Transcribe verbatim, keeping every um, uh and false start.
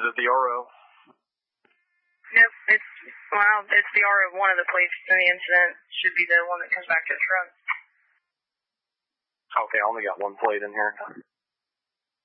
it the R O? Nope, it's, well, it's the R O of one of the plates in the incident. Should be the one that comes back to the front. Okay, I only got one plate in here.